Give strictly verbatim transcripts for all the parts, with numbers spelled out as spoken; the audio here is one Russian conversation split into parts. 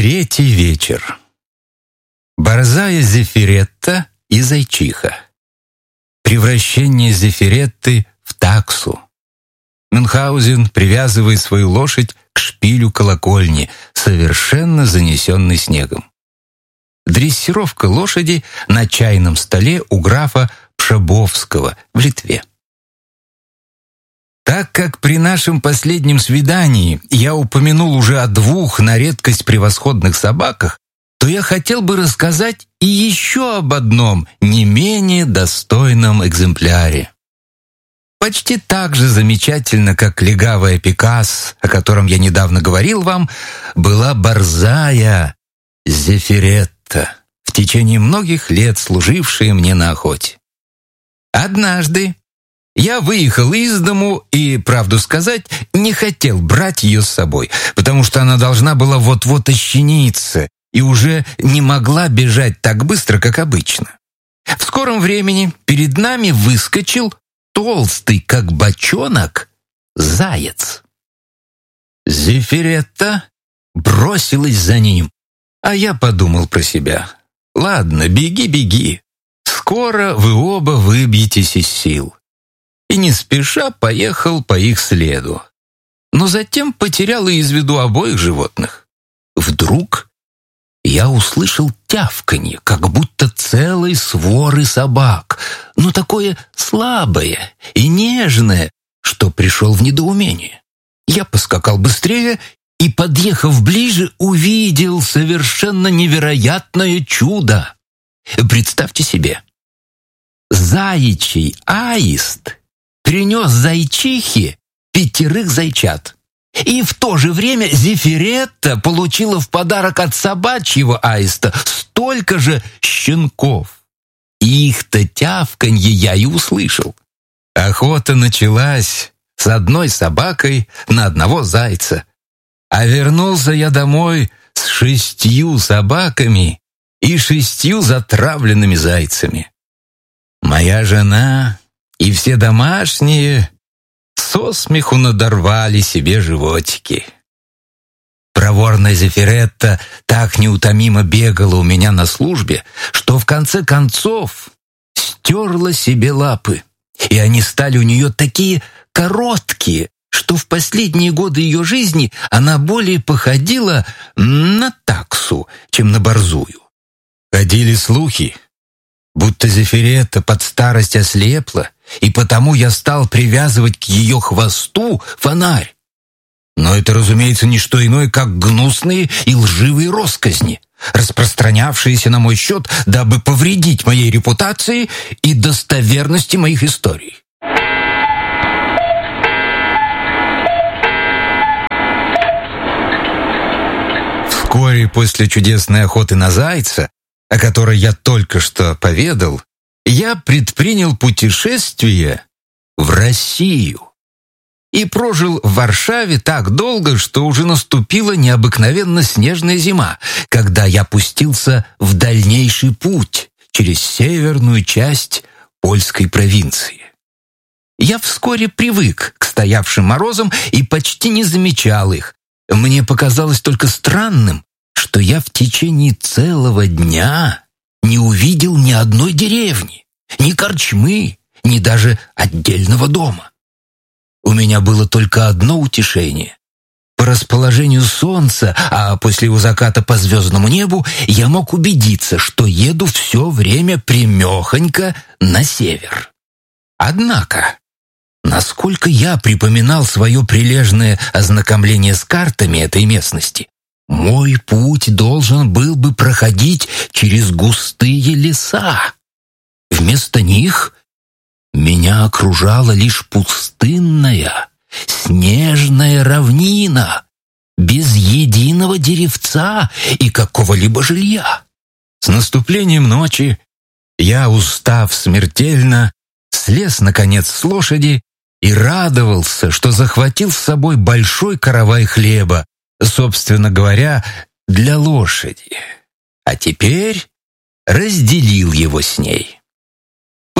Третий вечер. Борзая Зефиретта и зайчиха. Превращение Зефиретты в таксу. Мюнхгаузен привязывает свою лошадь к шпилю колокольни, совершенно занесенной снегом. Дрессировка лошади на чайном столе у графа Пшебовского в Литве. Так как при нашем последнем свидании я упомянул уже о двух на редкость превосходных собаках, то я хотел бы рассказать и еще об одном не менее достойном экземпляре. Почти так же замечательно, как легавая Пикас, о котором я недавно говорил вам, была борзая Зефиретта, в течение многих лет служившая мне на охоте. Однажды я выехал из дому и, правду сказать, не хотел брать ее с собой, потому что она должна была вот-вот ощениться и уже не могла бежать так быстро, как обычно. В скором времени перед нами выскочил толстый, как бочонок, заяц. Зефиретта бросилась за ним, а я подумал про себя: ладно, беги, беги, скоро вы оба выбьетесь из сил. И не спеша поехал по их следу. Но затем потерял из виду обоих животных. Вдруг я услышал тявканье, как будто целой своры собак, но такое слабое и нежное, что пришел в недоумение. Я поскакал быстрее и, подъехав ближе, увидел совершенно невероятное чудо. Представьте себе, заячий аист принес зайчихе пятерых зайчат. И в то же время Зефиретта получила в подарок от собачьего аиста столько же щенков. Их-то тявканье я и услышал. Охота началась с одной собакой на одного зайца. А вернулся я домой с шестью собаками и шестью затравленными зайцами. Моя жена и все домашние со смеху надорвали себе животики. Проворная Зефиретта так неутомимо бегала у меня на службе, что в конце концов стерла себе лапы, и они стали у нее такие короткие, что в последние годы ее жизни она более походила на таксу, чем на борзую. Ходили слухи, будто Зефиретта под старость ослепла, и потому я стал привязывать к ее хвосту фонарь. Но это, разумеется, не что иное, как гнусные и лживые россказни, распространявшиеся на мой счет, дабы повредить моей репутации и достоверности моих историй. Вскоре после чудесной охоты на зайца, о которой я только что поведал, я предпринял путешествие в Россию и прожил в Варшаве так долго, что уже наступила необыкновенно снежная зима, когда я пустился в дальнейший путь через северную часть польской провинции. Я вскоре привык к стоявшим морозам и почти не замечал их. Мне показалось только странным, что я в течение целого дня не увидел ни одной деревни, ни корчмы, ни даже отдельного дома. У меня было только одно утешение. По расположению солнца, а после его заката по звездному небу, я мог убедиться, что еду все время прямехонько на север. Однако, насколько я припоминал свое прилежное ознакомление с картами этой местности, мой путь должен был бы проходить через густые леса. Вместо них меня окружала лишь пустынная, снежная равнина, без единого деревца и какого-либо жилья. С наступлением ночи я, устав смертельно, слез, наконец, с лошади и радовался, что захватил с собой большой каравай хлеба, собственно говоря, для лошади, а теперь разделил его с ней. По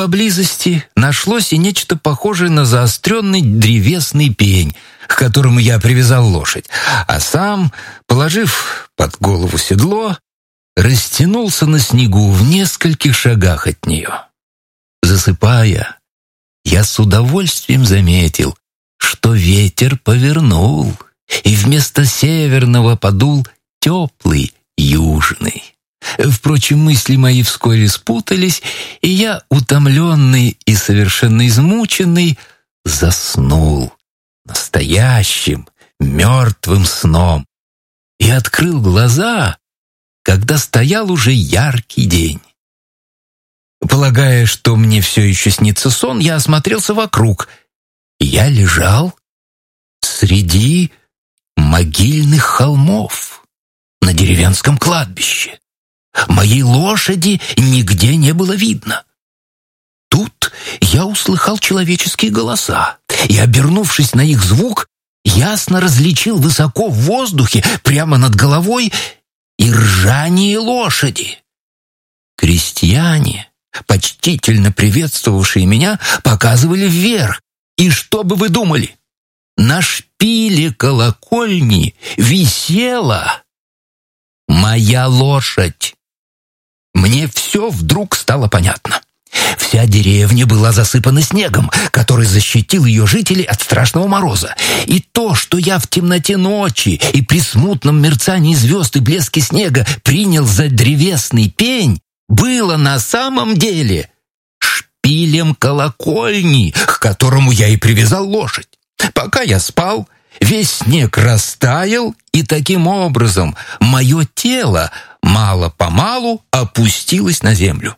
поблизости нашлось и нечто похожее на заостренный древесный пень, к которому я привязал лошадь, а сам, положив под голову седло, растянулся на снегу в нескольких шагах от нее. Засыпая, я с удовольствием заметил, что ветер повернул, и вместо северного подул теплый южный. Впрочем, мысли мои вскоре спутались, и я, утомленный и совершенно измученный, заснул настоящим мертвым сном и открыл глаза, когда стоял уже яркий день. Полагая, что мне все еще снится сон, я осмотрелся вокруг. Я лежал среди могильных холмов на деревенском кладбище. Моей лошади нигде не было видно. Тут я услыхал человеческие голоса, и, обернувшись на их звук, ясно различил высоко в воздухе, прямо над головой, и ржание лошади. Крестьяне, почтительно приветствовавшие меня, показывали вверх. И что бы вы думали? На шпиле колокольни висела моя лошадь. Мне все вдруг стало понятно. Вся деревня была засыпана снегом, который защитил ее жителей от страшного мороза. И то, что я в темноте ночи и при смутном мерцании звезд и блеске снега принял за древесный пень, было на самом деле шпилем колокольни, к которому я и привязал лошадь. Пока я спал, весь снег растаял, и таким образом мое тело мало-помалу опустилось на землю.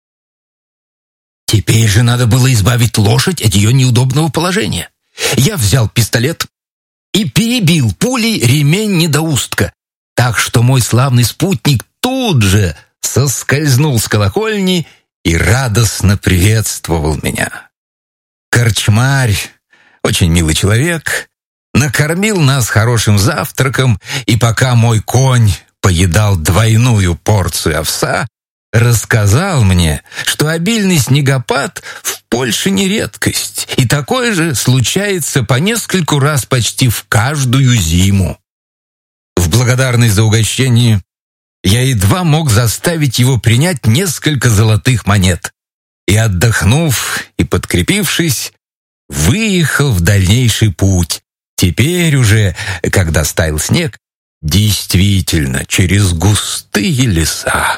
Теперь же надо было избавить лошадь от ее неудобного положения. Я взял пистолет и перебил пулей ремень недоустка, так что мой славный спутник тут же соскользнул с колокольни и радостно приветствовал меня. Корчмарь, очень милый человек, накормил нас хорошим завтраком, и пока мой конь поедал двойную порцию овса, рассказал мне, что обильный снегопад в Польше не редкость, и такое же случается по нескольку раз почти в каждую зиму. В благодарность за угощение я едва мог заставить его принять несколько золотых монет, и, отдохнув и подкрепившись, выехал в дальнейший путь. Теперь уже, когда стаял снег, действительно через густые леса.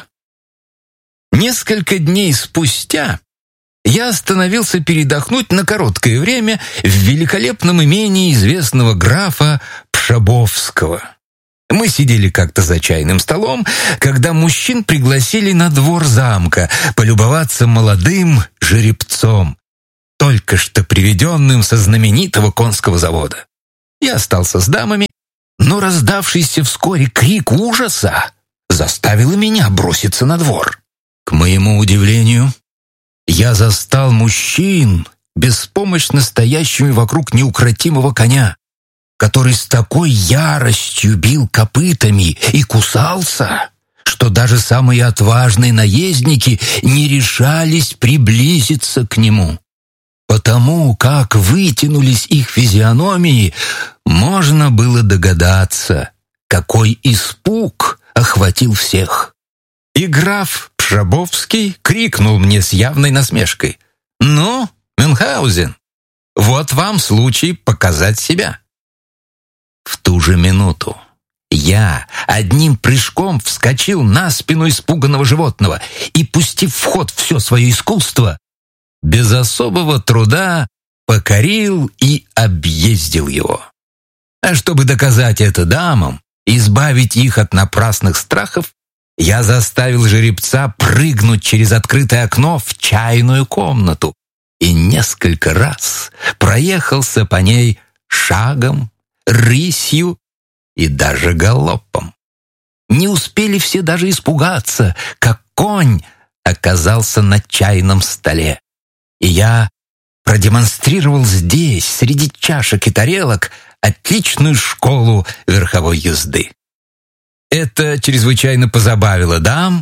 Несколько дней спустя я остановился передохнуть на короткое время в великолепном имении известного графа Пшабовского. Мы сидели как-то за чайным столом, когда мужчин пригласили на двор замка полюбоваться молодым жеребцом, только что приведенным со знаменитого конского завода. Я остался с дамами, но раздавшийся вскоре крик ужаса заставил и меня броситься на двор. К моему удивлению, я застал мужчин, беспомощно стоящими вокруг неукротимого коня, который с такой яростью бил копытами и кусался, что даже самые отважные наездники не решались приблизиться к нему. Потому как вытянулись их физиономии, можно было догадаться, какой испуг охватил всех. И граф Пшабовский крикнул мне с явной насмешкой: «Ну, Мюнхгаузен, вот вам случай показать себя». В ту же минуту я одним прыжком вскочил на спину испуганного животного и, пустив в ход все свое искусство, без особого труда покорил и объездил его. А чтобы доказать это дамам, избавить их от напрасных страхов, я заставил жеребца прыгнуть через открытое окно в чайную комнату и несколько раз проехался по ней шагом, рысью и даже галопом. Не успели все даже испугаться, как конь оказался на чайном столе. И я продемонстрировал здесь, среди чашек и тарелок, отличную школу верховой езды. Это чрезвычайно позабавило дам,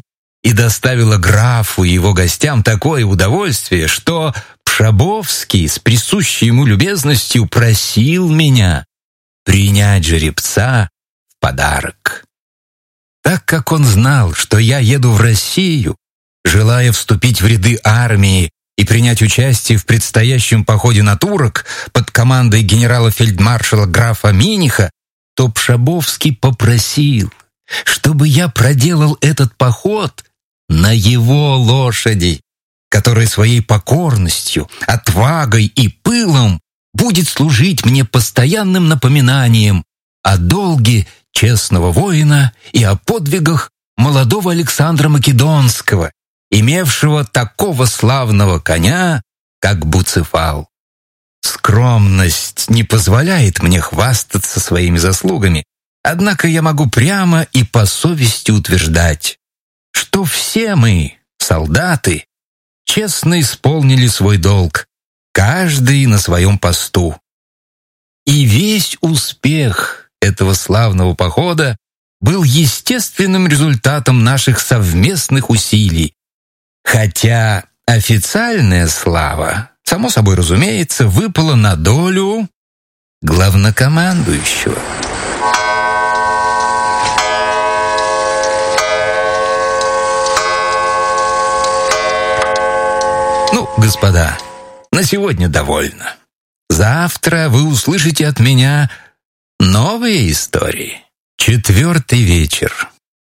и доставила графу и его гостям такое удовольствие, что Пшабовский с присущей ему любезностью просил меня принять жеребца в подарок. Так как он знал, что я еду в Россию, желая вступить в ряды армии и принять участие в предстоящем походе на турок под командой генерала-фельдмаршала графа Миниха, то Пшабовский попросил, чтобы я проделал этот поход на его лошади, которая своей покорностью, отвагой и пылом будет служить мне постоянным напоминанием о долге честного воина и о подвигах молодого Александра Македонского, имевшего такого славного коня, как Буцефал. Скромность не позволяет мне хвастаться своими заслугами, однако я могу прямо и по совести утверждать, что все мы, солдаты, честно исполнили свой долг, каждый на своем посту. И весь успех этого славного похода был естественным результатом наших совместных усилий, хотя официальная слава, само собой разумеется, выпала на долю главнокомандующего. Ну, господа, на сегодня довольно. Завтра вы услышите от меня новые истории. Четвертый вечер.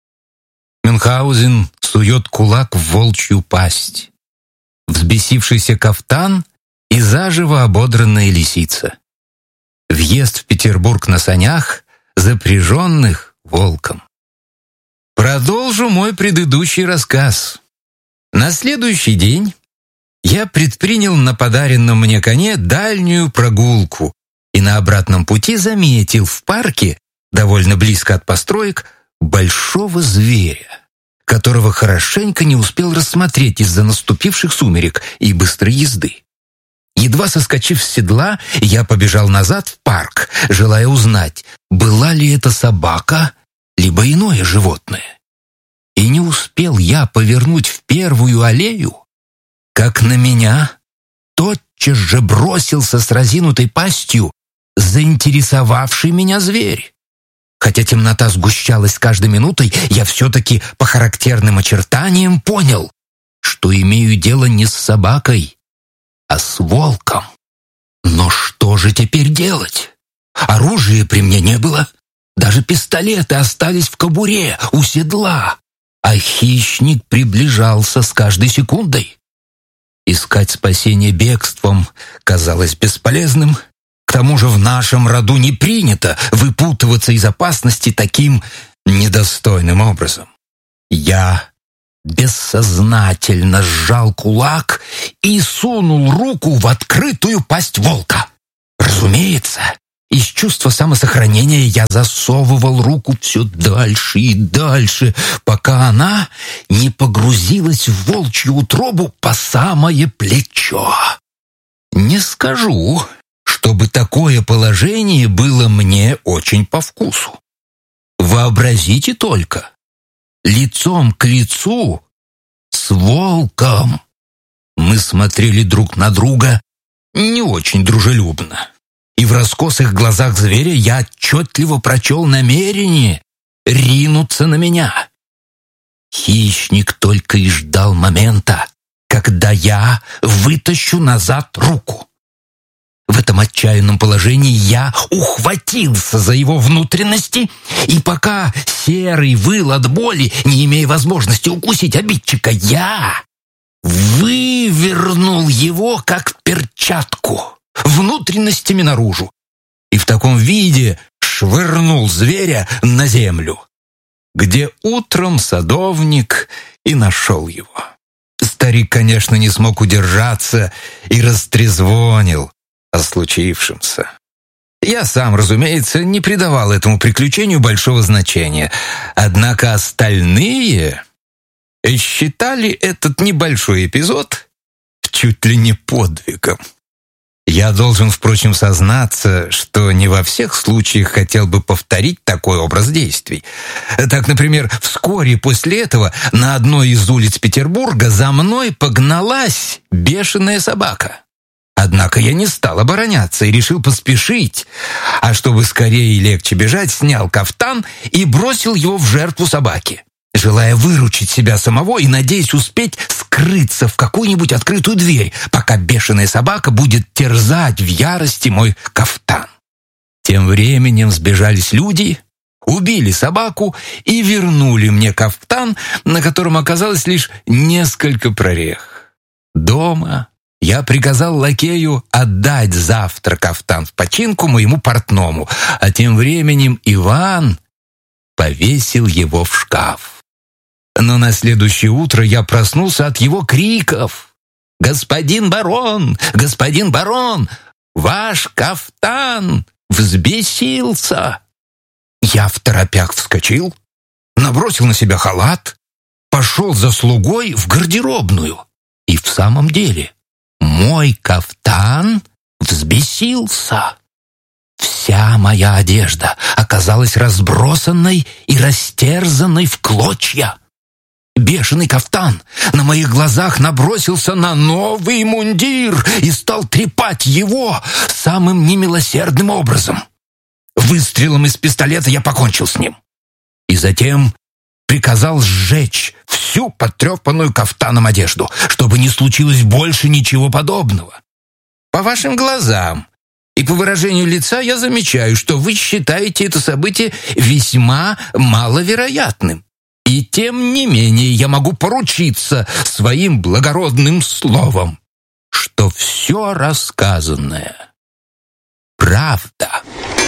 Мюнхгаузен сует кулак в волчью пасть. Взбесившийся кафтан и заживо ободранная лисица. Въезд в Петербург на санях, запряженных волком. Продолжу мой предыдущий рассказ. На следующий день я предпринял на подаренном мне коне дальнюю прогулку и на обратном пути заметил в парке, довольно близко от построек, большого зверя, которого хорошенько не успел рассмотреть из-за наступивших сумерек и быстрой езды. Едва соскочив с седла, я побежал назад в парк, желая узнать, была ли это собака, либо иное животное. И не успел я повернуть в первую аллею, как на меня тотчас же бросился с разинутой пастью заинтересовавший меня зверь. Хотя темнота сгущалась с каждой минутой, я все-таки по характерным очертаниям понял, что имею дело не с собакой, а с волком. Но что же теперь делать? Оружия при мне не было, даже пистолеты остались в кобуре у седла, а хищник приближался с каждой секундой. Искать спасение бегством казалось бесполезным. К тому же в нашем роду не принято выпутываться из опасности таким недостойным образом. Я бессознательно сжал кулак и сунул руку в открытую пасть волка. Разумеется, из чувства самосохранения я засовывал руку все дальше и дальше, пока она не погрузилась в волчью утробу по самое плечо. Не скажу, чтобы такое положение было мне очень по вкусу. Вообразите только, лицом к лицу с волком. Мы смотрели друг на друга не очень дружелюбно, и в раскосых глазах зверя я отчетливо прочел намерение ринуться на меня. Хищник только и ждал момента, когда я вытащу назад руку. В этом отчаянном положении я ухватился за его внутренности, и пока Серый выл от боли, не имея возможности укусить обидчика, я вывернул его, как перчатку, внутренностями наружу, и в таком виде швырнул зверя на землю, где утром садовник и нашел его. Старик, конечно, не смог удержаться и растрезвонил о случившемся. Я сам, разумеется, не придавал этому приключению большого значения, однако остальные считали этот небольшой эпизод чуть ли не подвигом. Я должен, впрочем, сознаться, что не во всех случаях хотел бы повторить такой образ действий. Так, например, вскоре после этого на одной из улиц Петербурга за мной погналась бешеная собака. Однако я не стал обороняться и решил поспешить, а чтобы скорее и легче бежать, снял кафтан и бросил его в жертву собаки, желая выручить себя самого и надеясь успеть скрыться в какую-нибудь открытую дверь, пока бешеная собака будет терзать в ярости мой кафтан. Тем временем сбежались люди, убили собаку и вернули мне кафтан, на котором оказалось лишь несколько прорех. Дома я приказал лакею отдать завтра кафтан в починку моему портному, а тем временем Иван повесил его в шкаф. Но на следующее утро я проснулся от его криков. «Господин барон! Господин барон! Ваш кафтан взбесился!» Я второпях вскочил, набросил на себя халат, пошел за слугой в гардеробную. И в самом деле мой кафтан взбесился. Вся моя одежда оказалась разбросанной и растерзанной в клочья. Бешеный кафтан на моих глазах набросился на новый мундир и стал трепать его самым немилосердным образом. Выстрелом из пистолета я покончил с ним. И затем приказал сжечь всю потрепанную кафтаном одежду, чтобы не случилось больше ничего подобного. По вашим глазам и по выражению лица я замечаю, что вы считаете это событие весьма маловероятным. И тем не менее я могу поручиться своим благородным словом, что все рассказанное — правда.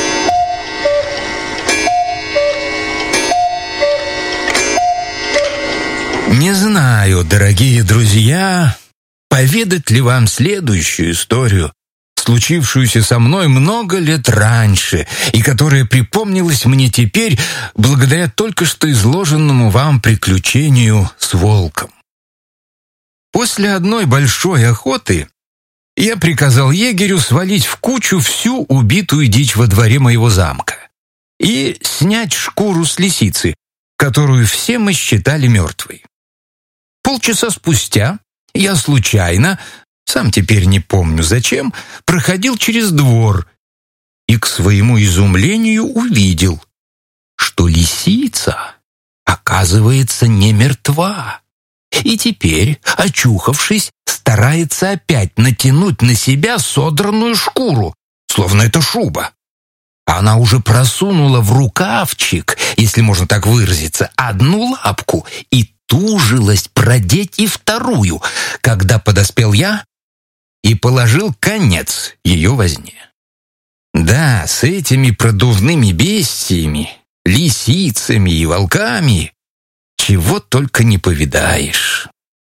Не знаю, дорогие друзья, поведать ли вам следующую историю, случившуюся со мной много лет раньше и которая припомнилась мне теперь благодаря только что изложенному вам приключению с волком. После одной большой охоты я приказал егерю свалить в кучу всю убитую дичь во дворе моего замка и снять шкуру с лисицы, которую все мы считали мертвой. Полчаса спустя я случайно, сам теперь не помню зачем, проходил через двор и к своему изумлению увидел, что лисица, оказывается, не мертва. И теперь, очухавшись, старается опять натянуть на себя содранную шкуру, словно это шуба. Она уже просунула в рукавчик, если можно так выразиться, одну лапку и тужилась продеть и вторую, когда подоспел я и положил конец ее возне. Да, с этими продувными бестиями, лисицами и волками чего только не повидаешь.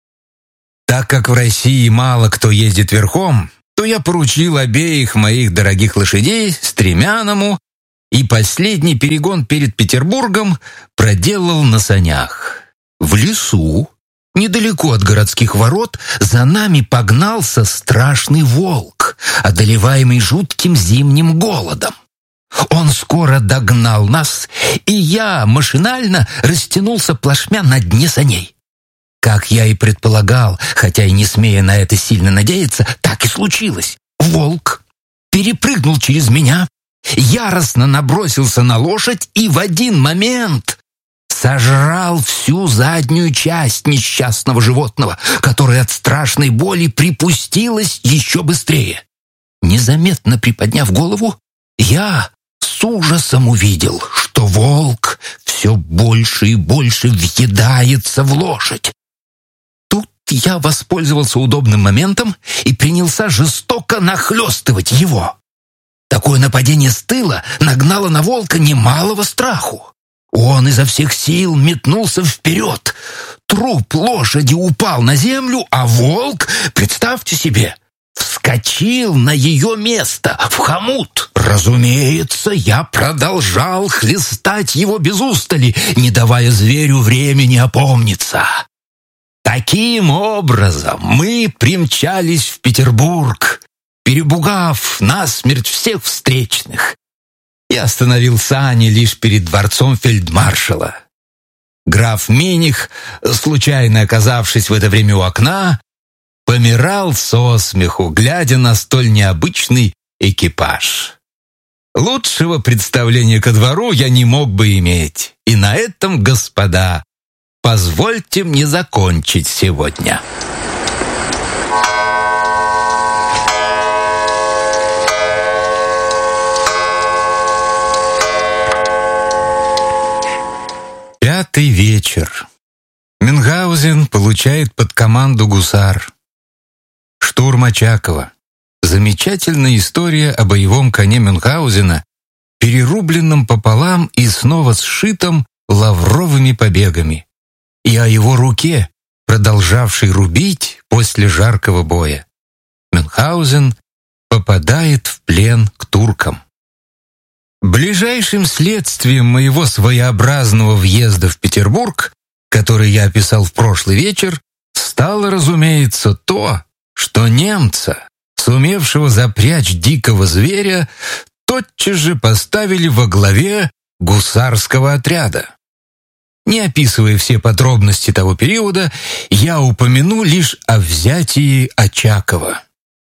Так как в России мало кто ездит верхом, то я поручил обеих моих дорогих лошадей стремянному, и последний перегон перед Петербургом проделал на санях. В лесу, недалеко от городских ворот, за нами погнался страшный волк, одолеваемый жутким зимним голодом. Он скоро догнал нас, и я машинально растянулся плашмя на дне саней. Как я и предполагал, хотя и не смея на это сильно надеяться, так и случилось. Волк перепрыгнул через меня, яростно набросился на лошадь и в один момент сожрал всю заднюю часть несчастного животного, которое от страшной боли припустилось еще быстрее. Незаметно приподняв голову, я с ужасом увидел, что волк все больше и больше въедается в лошадь. Тут я воспользовался удобным моментом и принялся жестоко нахлестывать его. Такое нападение с тыла нагнало на волка немалого страху. Он изо всех сил метнулся вперед. Труп лошади упал на землю, а волк, представьте себе, вскочил на ее место, в хомут. Разумеется, я продолжал хлестать его без устали, не давая зверю времени опомниться. Таким образом мы примчались в Петербург, перебугав насмерть всех встречных. Я остановил сани лишь перед дворцом фельдмаршала. Граф Миних, случайно оказавшись в это время у окна, помирал со смеху, глядя на столь необычный экипаж. Лучшего представления ко двору я не мог бы иметь. И на этом, господа, позвольте мне закончить сегодня. Пятый вечер. Мюнхгаузен получает под команду гусар. Штурм Очакова. Замечательная история о боевом коне Мюнхгаузена, перерубленном пополам и снова сшитом лавровыми побегами, и о его руке, продолжавшей рубить после жаркого боя. Мюнхгаузен попадает в плен к туркам. Ближайшим следствием моего своеобразного въезда в Петербург, который я описал в прошлый вечер, стало, разумеется, то, что немца, сумевшего запрячь дикого зверя, тотчас же поставили во главе гусарского отряда. Не описывая все подробности того периода, я упомяну лишь о взятии Очакова.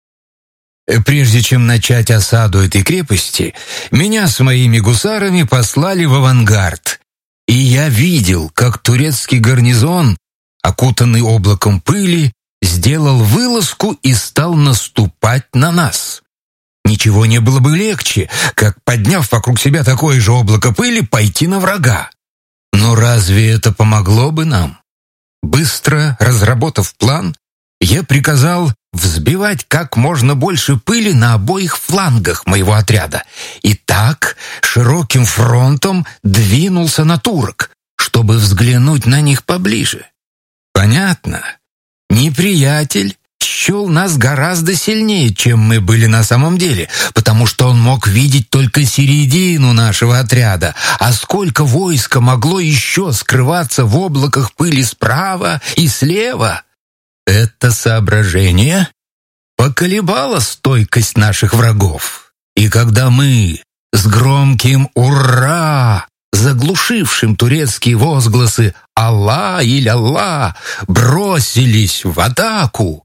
Прежде чем начать осаду этой крепости, меня с моими гусарами послали в авангард, и я видел, как турецкий гарнизон, окутанный облаком пыли, сделал вылазку и стал наступать на нас. Ничего не было бы легче, как, подняв вокруг себя такое же облако пыли, пойти на врага. Но разве это помогло бы нам? Быстро разработав план, я приказал взбивать как можно больше пыли на обоих флангах моего отряда, и так широким фронтом двинулся на турок, чтобы взглянуть на них поближе. Понятно, неприятель счел нас гораздо сильнее, чем мы были на самом деле, потому что он мог видеть только середину нашего отряда, а сколько войска могло еще скрываться в облаках пыли справа и слева. Это соображение поколебало стойкость наших врагов. И когда мы с громким «Ура!», заглушившим турецкие возгласы «Алла или Алла!», бросились в атаку,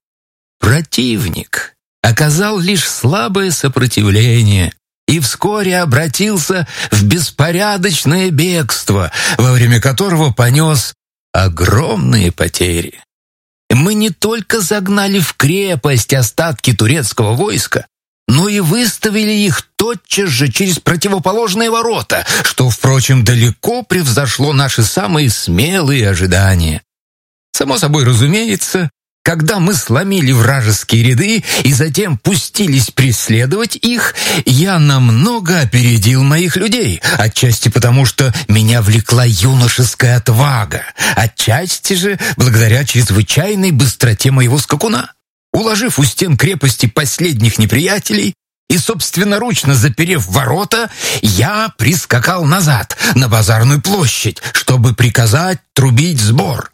противник оказал лишь слабое сопротивление и вскоре обратился в беспорядочное бегство, во время которого понес огромные потери. Мы не только загнали в крепость остатки турецкого войска, но и выставили их тотчас же через противоположные ворота, что, впрочем, далеко превзошло наши самые смелые ожидания. Само собой разумеется, когда мы сломили вражеские ряды и затем пустились преследовать их, я намного опередил моих людей, отчасти потому, что меня влекла юношеская отвага, отчасти же благодаря чрезвычайной быстроте моего скакуна. Уложив у стен крепости последних неприятелей и собственноручно заперев ворота, я прискакал назад, на базарную площадь, чтобы приказать трубить сбор.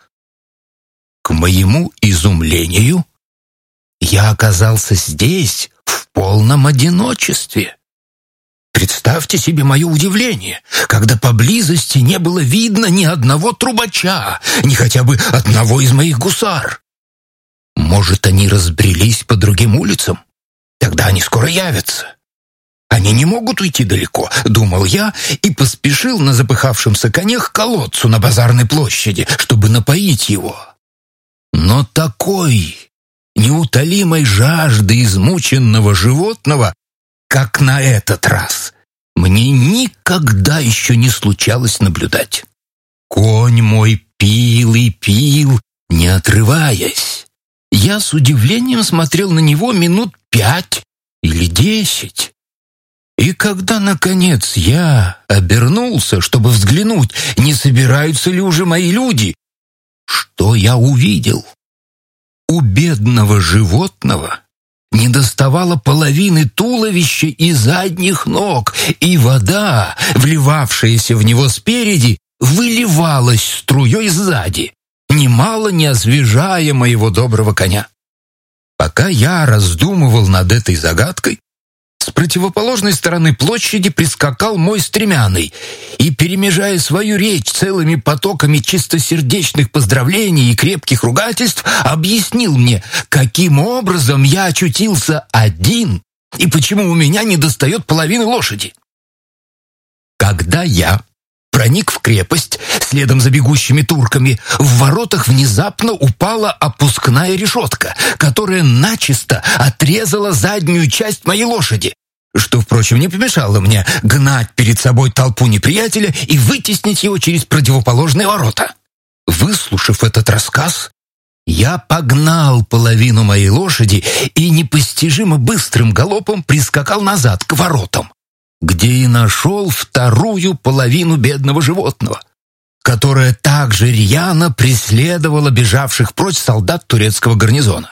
К моему изумлению, я оказался здесь в полном одиночестве. Представьте себе мое удивление, когда поблизости не было видно ни одного трубача, ни хотя бы одного из моих гусар. Может, они разбрелись по другим улицам? Тогда они скоро явятся. Они не могут уйти далеко, думал я, и поспешил на запыхавшемся коне к колодцу на базарной площади, чтобы напоить его. Но такой неутолимой жажды измученного животного, как на этот раз, мне никогда еще не случалось наблюдать. Конь мой пил и пил, не отрываясь. Я с удивлением смотрел на него минут пять или десять. И когда, наконец, я обернулся, чтобы взглянуть, не собираются ли уже мои люди, что я увидел? У бедного животного недоставало половины туловища и задних ног, и вода, вливавшаяся в него спереди, выливалась струей сзади, немало не освежая моего доброго коня. Пока я раздумывал над этой загадкой, с противоположной стороны площади прискакал мой стремянный и, перемежая свою речь целыми потоками чистосердечных поздравлений и крепких ругательств, объяснил мне, каким образом я очутился один и почему у меня недостает половины лошади. Когда я проник в крепость следом за бегущими турками, в воротах внезапно упала опускная решетка, которая начисто отрезала заднюю часть моей лошади, что, впрочем, не помешало мне гнать перед собой толпу неприятеля и вытеснить его через противоположные ворота. Выслушав этот рассказ, я погнал половину моей лошади и непостижимо быстрым галопом прискакал назад к воротам, где и нашел вторую половину бедного животного, которая также рьяно преследовала бежавших прочь солдат турецкого гарнизона.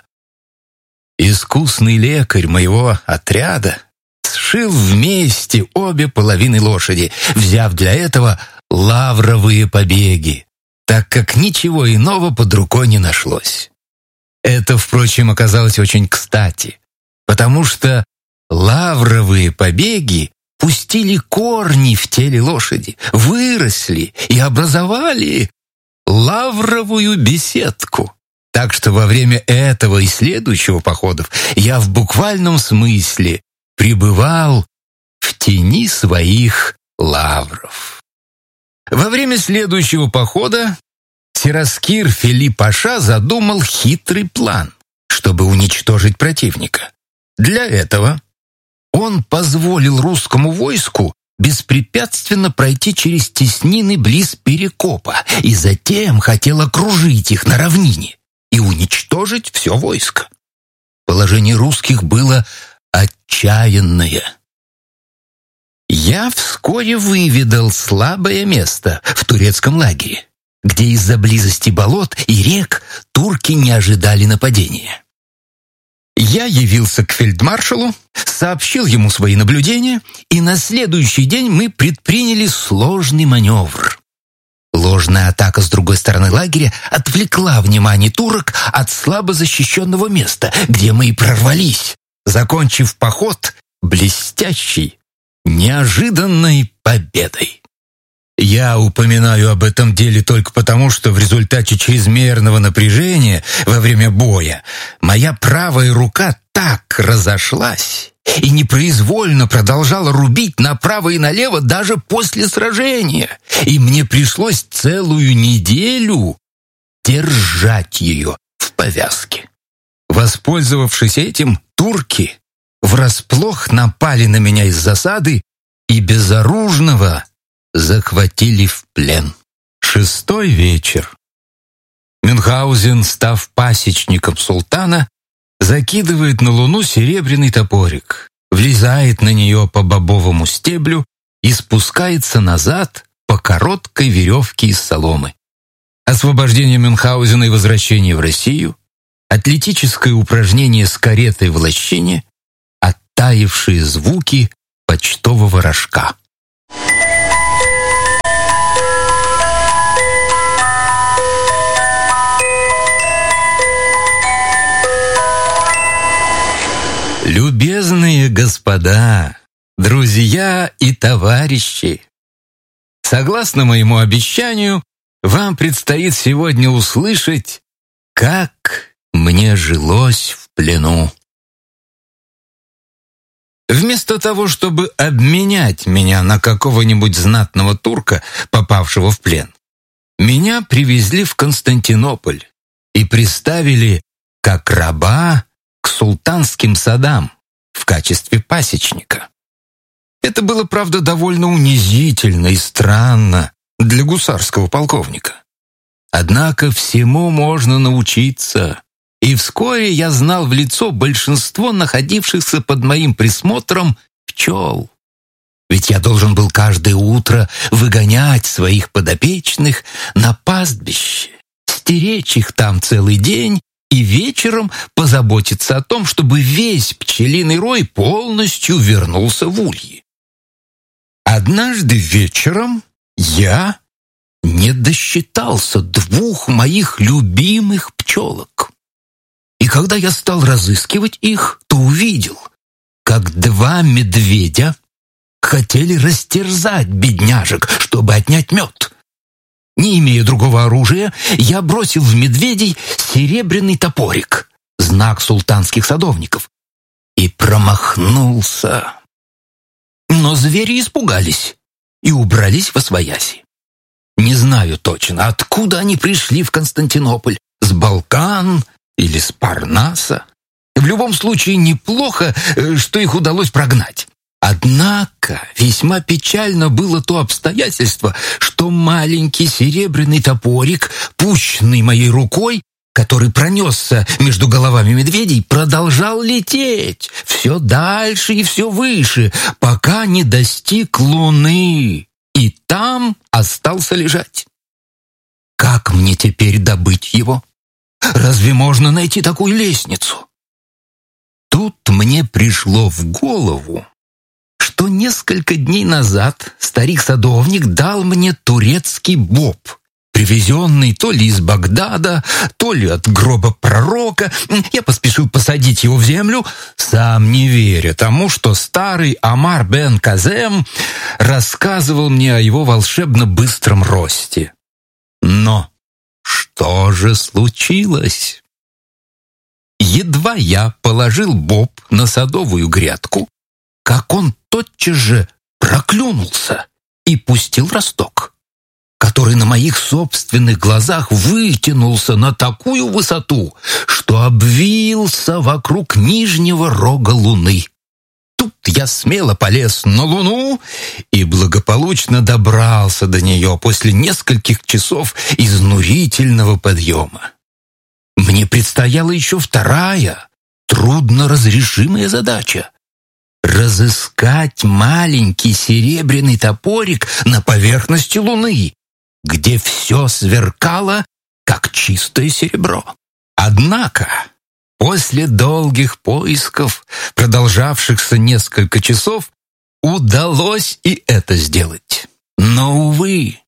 Искусный лекарь моего отряда сшил вместе обе половины лошади, взяв для этого лавровые побеги, так как ничего иного под рукой не нашлось. Это, впрочем, оказалось очень кстати, потому что лавровые побеги пустили корни в теле лошади, выросли и образовали лавровую беседку. Так что во время этого и следующего походов я в буквальном смысле пребывал в тени своих лавров. Во время следующего похода Сираскир Фели-Паша задумал хитрый план, чтобы уничтожить противника. Для этого он позволил русскому войску беспрепятственно пройти через теснины близ Перекопа и затем хотел окружить их на равнине и уничтожить все войско. Положение русских было отчаянное. Я вскоре выведал слабое место в турецком лагере, где из-за близости болот и рек турки не ожидали нападения. Я явился к фельдмаршалу, сообщил ему свои наблюдения, и на следующий день мы предприняли сложный маневр. Ложная атака с другой стороны лагеря отвлекла внимание турок от слабо защищенного места, где мы и прорвались, закончив поход блестящей, неожиданной победой. Я упоминаю об этом деле только потому, что в результате чрезмерного напряжения во время боя моя правая рука так разошлась и непроизвольно продолжала рубить направо и налево даже после сражения, и мне пришлось целую неделю держать ее в повязке. Воспользовавшись этим, турки врасплох напали на меня из засады и безоружного захватили в плен. Шестой вечер. Мюнхгаузен, став пасечником султана, закидывает на луну серебряный топорик, влезает на нее по бобовому стеблю и спускается назад по короткой веревке из соломы. Освобождение Мюнхгаузена и возвращение в Россию, атлетическое упражнение с каретой в лощине, оттаившие звуки почтового рожка. Любезные господа, друзья и товарищи, согласно моему обещанию, вам предстоит сегодня услышать, как мне жилось в плену. Вместо того, чтобы обменять меня на какого-нибудь знатного турка, попавшего в плен, меня привезли в Константинополь и приставили как раба к султанским садам в качестве пасечника. Это было, правда, довольно унизительно и странно для гусарского полковника. Однако всему можно научиться, и вскоре я знал в лицо большинство находившихся под моим присмотром пчел. Ведь я должен был каждое утро выгонять своих подопечных на пастбище, стеречь их там целый день и вечером позаботиться о том, чтобы весь пчелиный рой полностью вернулся в ульи. Однажды вечером я не досчитался двух моих любимых пчелок. И когда я стал разыскивать их, то увидел, как два медведя хотели растерзать бедняжек, чтобы отнять мед. Не имея другого оружия, я бросил в медведей серебряный топорик, знак султанских садовников, и промахнулся. Но звери испугались и убрались восвояси. Не знаю точно, откуда они пришли в Константинополь, с Балкан или с Парнаса. В любом случае неплохо, что их удалось прогнать. Однако весьма печально было то обстоятельство, что маленький серебряный топорик, пущенный моей рукой, который пронесся между головами медведей, продолжал лететь все дальше и все выше, пока не достиг Луны, и там остался лежать. Как мне теперь добыть его? Разве можно найти такую лестницу? Тут мне пришло в голову, что несколько дней назад старик-садовник дал мне турецкий боб, привезенный то ли из Багдада, то ли от гроба пророка. Я поспешил посадить его в землю, сам не веря тому, что старый Омар бен Казем рассказывал мне о его волшебно быстром росте. Но что же случилось? Едва я положил боб на садовую грядку, как он тотчас же проклюнулся и пустил росток, который на моих собственных глазах вытянулся на такую высоту, что обвился вокруг нижнего рога Луны. Тут я смело полез на Луну и благополучно добрался до нее после нескольких часов изнурительного подъема. Мне предстояла еще вторая, трудноразрешимая задача — разыскать маленький серебряный топорик на поверхности Луны, где все сверкало, как чистое серебро. Однако, после долгих поисков, продолжавшихся несколько часов, удалось и это сделать. Но, увы,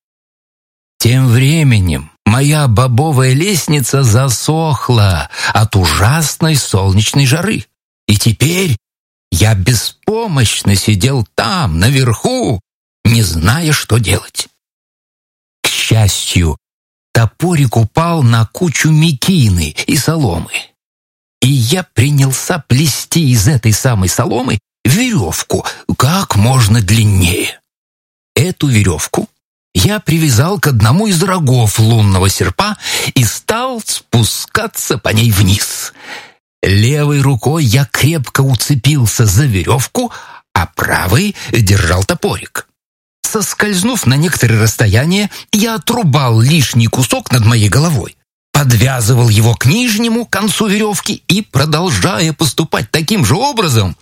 тем временем моя бобовая лестница засохла от ужасной солнечной жары, и теперь я беспомощно сидел там, наверху, не зная, что делать. К счастью, топорик упал на кучу мекины и соломы, и я принялся плести из этой самой соломы веревку как можно длиннее. Эту веревку я привязал к одному из рогов лунного серпа и стал спускаться по ней вниз. Левой рукой я крепко уцепился за веревку, а правой держал топорик. Соскользнув на некоторое расстояние, я отрубал лишний кусок над моей головой, подвязывал его к нижнему концу веревки и, продолжая поступать таким же образом,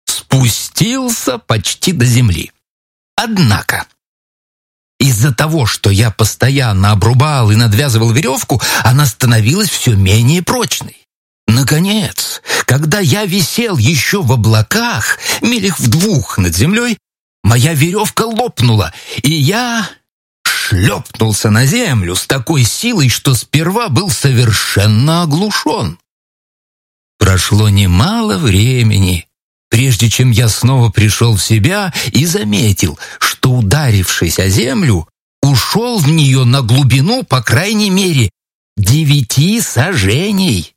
спустился почти до земли. Однако, из-за того, что я постоянно обрубал и надвязывал веревку, она становилась все менее прочной. Наконец, когда я висел еще в облаках, милях в двух над землей, моя веревка лопнула, и я шлепнулся на землю с такой силой, что сперва был совершенно оглушен. Прошло немало времени, прежде чем я снова пришел в себя и заметил, что, ударившись о землю, ушел в нее на глубину, по крайней мере, девяти саженей.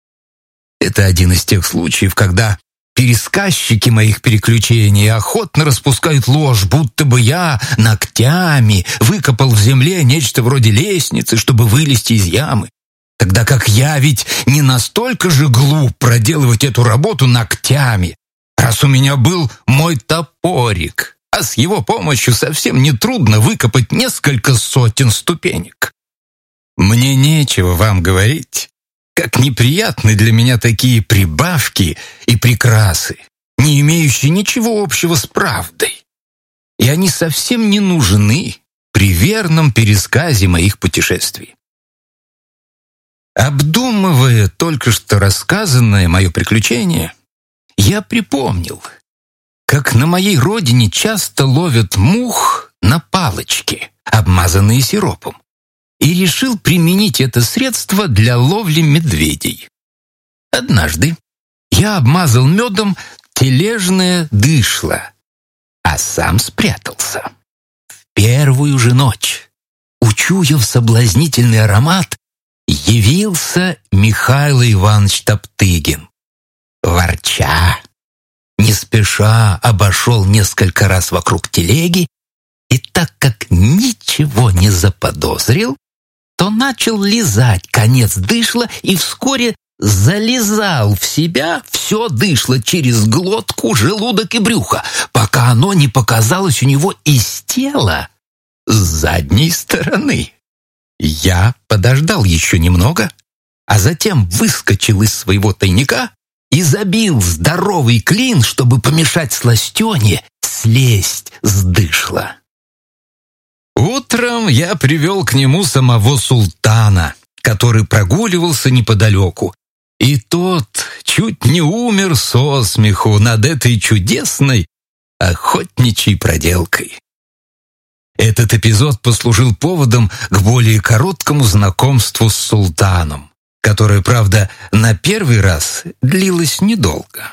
Это один из тех случаев, когда пересказчики моих переключений охотно распускают ложь, будто бы я ногтями выкопал в земле нечто вроде лестницы, чтобы вылезти из ямы, тогда как я ведь не настолько же глуп проделывать эту работу ногтями, раз у меня был мой топорик, а с его помощью совсем нетрудно выкопать несколько сотен ступенек. Мне нечего вам говорить, как неприятны для меня такие прибавки и прикрасы, не имеющие ничего общего с правдой. И они совсем не нужны при верном пересказе моих путешествий. Обдумывая только что рассказанное мое приключение, я припомнил, как на моей родине часто ловят мух на палочки, обмазанные сиропом, и решил применить это средство для ловли медведей. Однажды я обмазал медом тележное дышло, а сам спрятался. В первую же ночь, учуяв соблазнительный аромат, явился Михаил Иванович Топтыгин. Ворча, не спеша обошел несколько раз вокруг телеги, и так как ничего не заподозрил, то начал лизать конец дышла и вскоре залезал в себя все дышло через глотку, желудок и брюхо, пока оно не показалось у него из тела с задней стороны. Я подождал еще немного, а затем выскочил из своего тайника и забил здоровый клин, чтобы помешать сластене слезть с дышла. Утром я привел к нему самого султана, который прогуливался неподалеку, и тот чуть не умер со смеху над этой чудесной охотничьей проделкой. Этот эпизод послужил поводом к более короткому знакомству с султаном, которое, правда, на первый раз длилось недолго.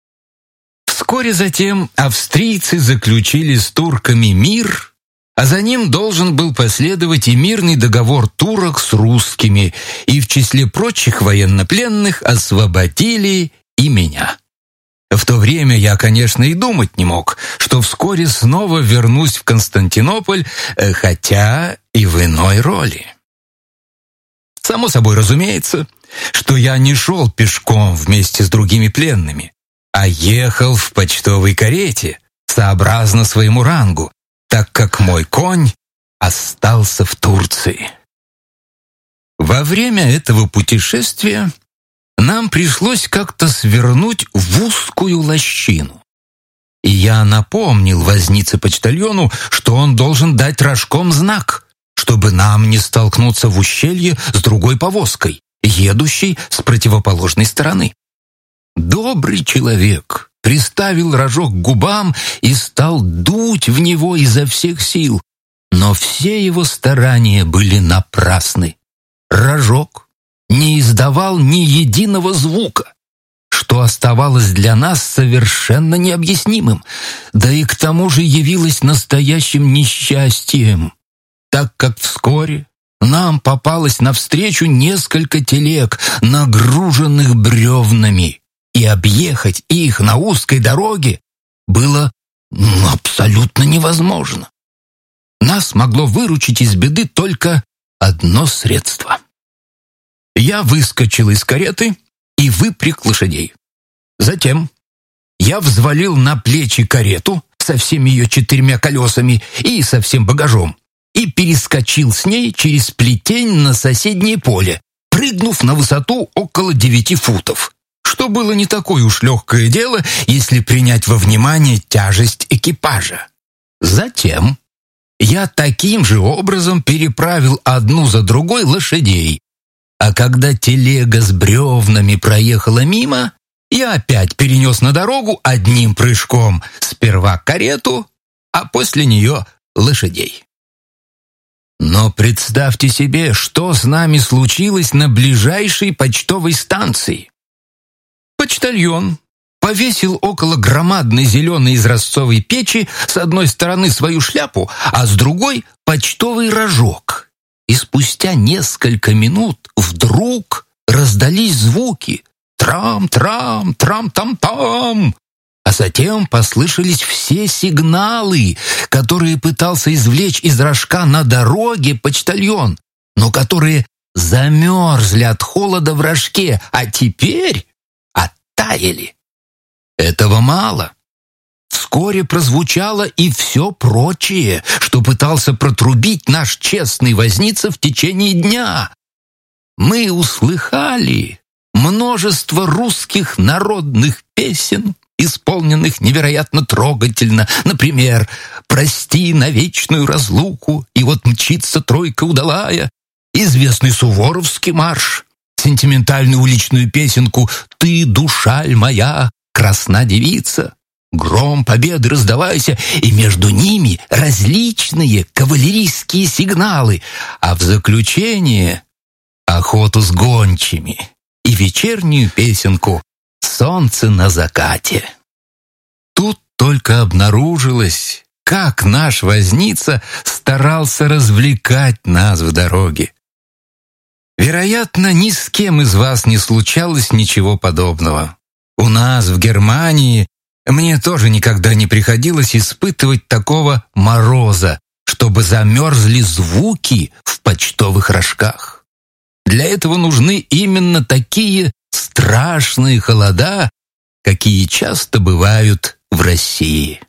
Вскоре затем австрийцы заключили с турками мир, а за ним должен был последовать и мирный договор турок с русскими, и в числе прочих военнопленных освободили и меня. В то время я, конечно, и думать не мог, что вскоре снова вернусь в Константинополь, хотя и в иной роли. Само собой разумеется, что я не шел пешком вместе с другими пленными, а ехал в почтовой карете, сообразно своему рангу, так как мой конь остался в Турции. Во время этого путешествия нам пришлось как-то свернуть в узкую лощину. И я напомнил вознице-почтальону, что он должен дать рожком знак, чтобы нам не столкнуться в ущелье с другой повозкой, едущей с противоположной стороны. Добрый человек приставил рожок к губам и стал дуть в него изо всех сил, но все его старания были напрасны. Рожок не издавал ни единого звука, что оставалось для нас совершенно необъяснимым, да и к тому же явилось настоящим несчастьем, так как вскоре нам попалось навстречу несколько телег, нагруженных бревнами, и объехать их на узкой дороге было ну, абсолютно невозможно. Нас могло выручить из беды только одно средство. Я выскочил из кареты и выпряг лошадей. Затем я взвалил на плечи карету со всеми ее четырьмя колесами и со всем багажом и перескочил с ней через плетень на соседнее поле, прыгнув на высоту около девяти футов, что было не такое уж легкое дело, если принять во внимание тяжесть экипажа. Затем я таким же образом переправил одну за другой лошадей, а когда телега с бревнами проехала мимо, я опять перенес на дорогу одним прыжком сперва карету, а после нее лошадей. Но представьте себе, что с нами случилось на ближайшей почтовой станции. Почтальон повесил около громадной зеленой изразцовой печи с одной стороны свою шляпу, а с другой — почтовый рожок. И спустя несколько минут вдруг раздались звуки «трам-трам, трам-там-там», а затем послышались все сигналы, которые пытался извлечь из рожка на дороге почтальон, но которые замерзли от холода в рожке, а теперь оттаяли. Этого мало. Вскоре прозвучало и все прочее, что пытался протрубить наш честный возница в течение дня. Мы услыхали множество русских народных песен, исполненных невероятно трогательно. Например, «Прости на вечную разлуку, и вот мчится тройка удалая», известный суворовский марш, сентиментальную уличную песенку «Ты, душаль моя, красна девица», «Гром победы раздавайся», и между ними различные кавалерийские сигналы, а в заключение охоту с гончими и вечернюю песенку «Солнце на закате». Тут только обнаружилось, как наш возница старался развлекать нас в дороге. Вероятно, ни с кем из вас не случалось ничего подобного. У нас в Германии мне тоже никогда не приходилось испытывать такого мороза, чтобы замерзли звуки в почтовых рожках. Для этого нужны именно такие страшные холода, какие часто бывают в России.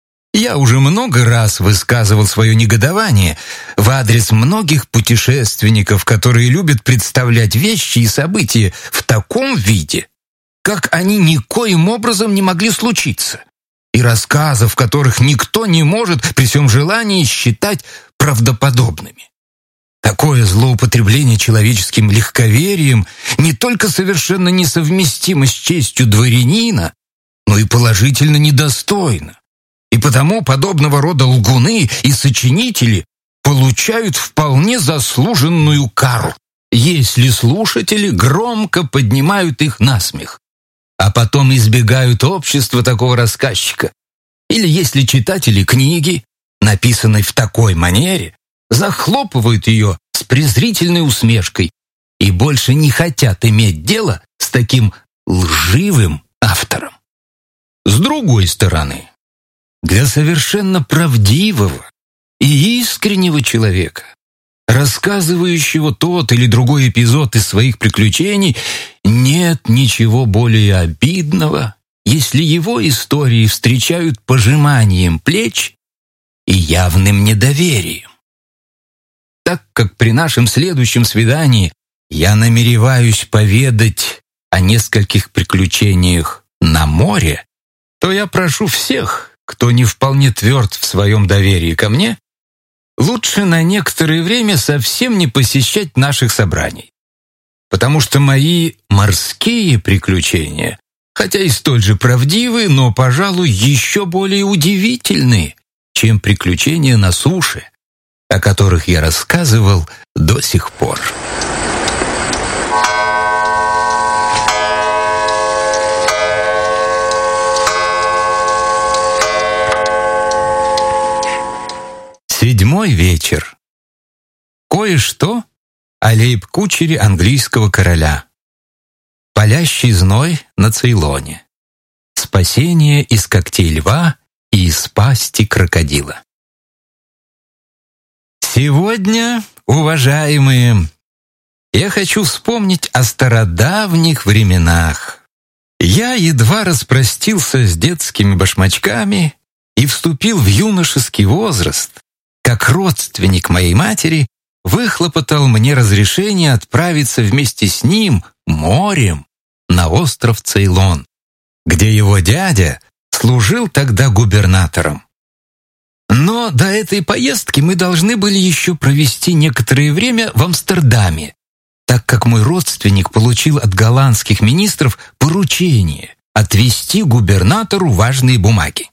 Я уже много раз высказывал свое негодование в адрес многих путешественников, которые любят представлять вещи и события в таком виде, как они никоим образом не могли случиться, и рассказов, которых никто не может при всем желании считать правдоподобными. Такое злоупотребление человеческим легковерием не только совершенно несовместимо с честью дворянина, но и положительно недостойно. И потому подобного рода лгуны и сочинители получают вполне заслуженную кару, если слушатели громко поднимают их на смех, а потом избегают общества такого рассказчика. Или если читатели книги, написанной в такой манере, захлопывают ее с презрительной усмешкой и больше не хотят иметь дело с таким лживым автором. С другой стороны, для совершенно правдивого и искреннего человека, рассказывающего тот или другой эпизод из своих приключений, нет ничего более обидного, если его истории встречают пожиманием плеч и явным недоверием. Так как при нашем следующем свидании я намереваюсь поведать о нескольких приключениях на море, то я прошу всех, кто не вполне тверд в своем доверии ко мне, лучше на некоторое время совсем не посещать наших собраний, потому что мои морские приключения, хотя и столь же правдивы, но, пожалуй, еще более удивительны, чем приключения на суше, о которых я рассказывал до сих пор. Седьмой вечер. Кое-что о лейб-кучере английского короля. Палящий зной на Цейлоне. Спасение из когтей льва и из пасти крокодила. Сегодня, уважаемые, я хочу вспомнить о стародавних временах. Я едва распростился с детскими башмачками и вступил в юношеский возраст, как родственник моей матери выхлопотал мне разрешение отправиться вместе с ним морем на остров Цейлон, где его дядя служил тогда губернатором. Но до этой поездки мы должны были еще провести некоторое время в Амстердаме, так как мой родственник получил от голландских министров поручение отвезти губернатору важные бумаги.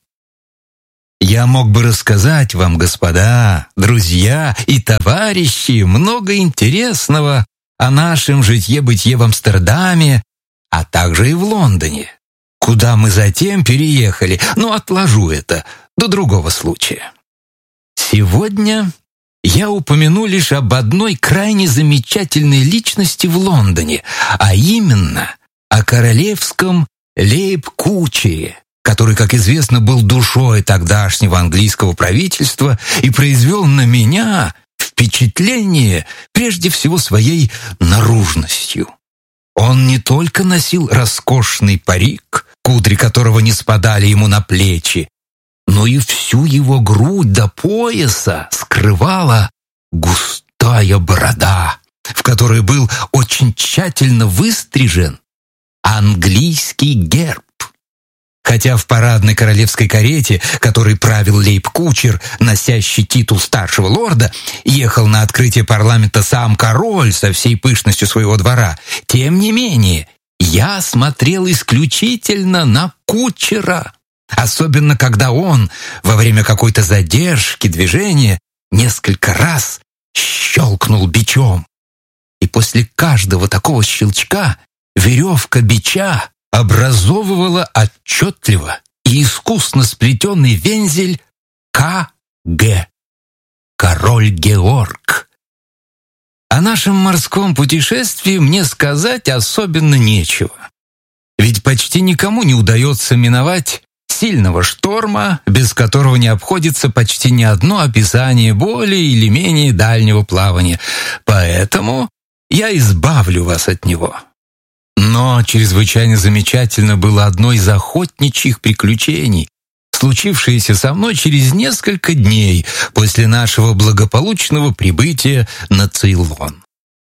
Я мог бы рассказать вам, господа, друзья и товарищи, много интересного о нашем житье-бытие в Амстердаме, а также и в Лондоне, куда мы затем переехали, но отложу это до другого случая. Сегодня я упомяну лишь об одной крайне замечательной личности в Лондоне, а именно о королевском лейб-кучере, который, как известно, был душой тогдашнего английского правительства и произвел на меня впечатление прежде всего своей наружностью. Он не только носил роскошный парик, кудри которого не спадали ему на плечи, но и всю его грудь до пояса скрывала густая борода, в которой был очень тщательно выстрижен английский герб. Хотя в парадной королевской карете, которой правил лейб-кучер, носящий титул старшего лорда, ехал на открытие парламента сам король со всей пышностью своего двора, тем не менее я смотрел исключительно на кучера, особенно когда он во время какой-то задержки движения несколько раз щелкнул бичом. И после каждого такого щелчка веревка бича образовывала отчетливо и искусно сплетенный вензель К Г. Король Георг. О нашем морском путешествии мне сказать особенно нечего. Ведь почти никому не удается миновать сильного шторма, без которого не обходится почти ни одно описание более или менее дальнего плавания. Поэтому я избавлю вас от него. Но чрезвычайно замечательно было одно из охотничьих приключений, случившееся со мной через несколько дней после нашего благополучного прибытия на Цейлон.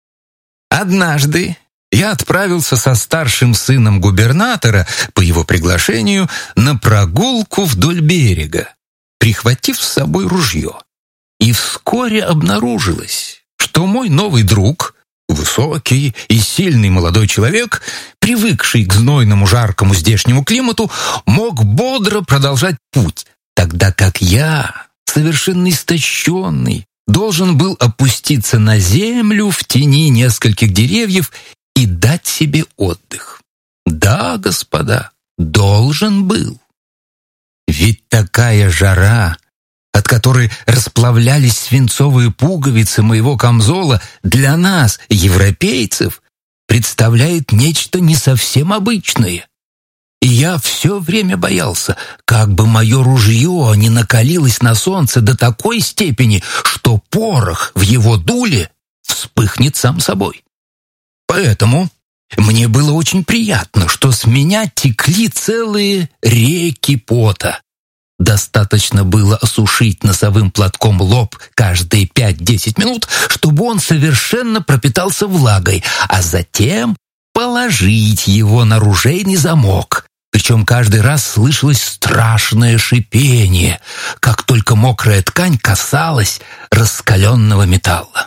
Однажды я отправился со старшим сыном губернатора по его приглашению на прогулку вдоль берега, прихватив с собой ружье. И вскоре обнаружилось, что мой новый друг, высокий и сильный молодой человек, привыкший к знойному жаркому здешнему климату, мог бодро продолжать путь, тогда как я, совершенно истощенный, должен был опуститься на землю в тени нескольких деревьев и дать себе отдых. Да, господа, должен был. Ведь такая жара, от которой расплавлялись свинцовые пуговицы моего камзола, для нас, европейцев, представляет нечто не совсем обычное. И я все время боялся, как бы мое ружье не накалилось на солнце до такой степени, что порох в его дуле вспыхнет сам собой. Поэтому мне было очень приятно, что с меня текли целые реки пота. Достаточно было осушить носовым платком лоб каждые пять-десять минут, чтобы он совершенно пропитался влагой, а затем положить его на ружейный замок. Причем каждый раз слышалось страшное шипение, как только мокрая ткань касалась раскаленного металла.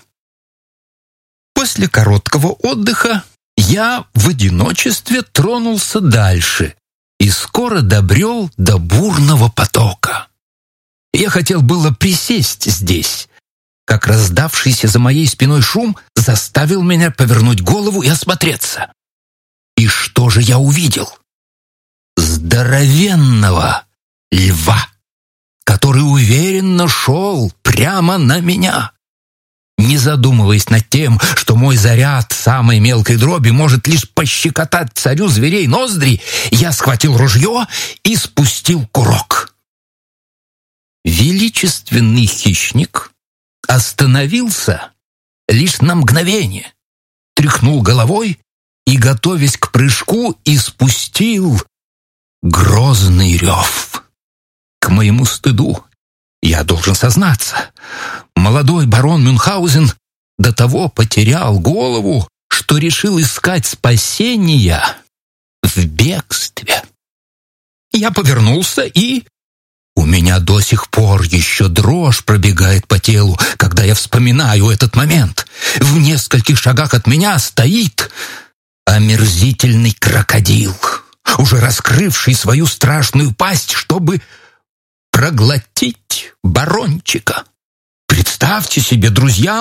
После короткого отдыха я в одиночестве тронулся дальше и скоро добрел до бурного потока. Я хотел было присесть здесь, как раздавшийся за моей спиной шум заставил меня повернуть голову и осмотреться. И что же я увидел? Здоровенного льва, который уверенно шел прямо на меня. Не задумываясь над тем, что мой заряд самой мелкой дроби может лишь пощекотать царю зверей ноздри, я схватил ружье и спустил курок. Величественный хищник остановился лишь на мгновение, тряхнул головой и, готовясь к прыжку, испустил грозный рев. К моему стыду, я должен сознаться, молодой барон Мюнхгаузен до того потерял голову, что решил искать спасения в бегстве. Я повернулся и... У меня до сих пор еще дрожь пробегает по телу, когда я вспоминаю этот момент. В нескольких шагах от меня стоит омерзительный крокодил, уже раскрывший свою страшную пасть, чтобы проглотить барончика. Представьте себе, друзья,